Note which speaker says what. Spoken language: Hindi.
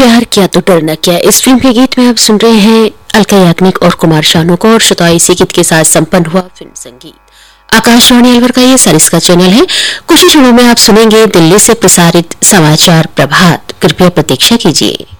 Speaker 1: प्यार किया तो डर न किया, इस फिल्म के गीत में आप सुन रहे हैं अलका याग्निक और कुमार शानू को, और श्रोता इसी गीत के साथ संपन्न हुआ फिल्म संगीत। आकाशवाणी अलवर का ये सरिस्का चैनल है। कुछ ही क्षणों में आप सुनेंगे दिल्ली से प्रसारित समाचार प्रभात। कृपया प्रतीक्षा कीजिए।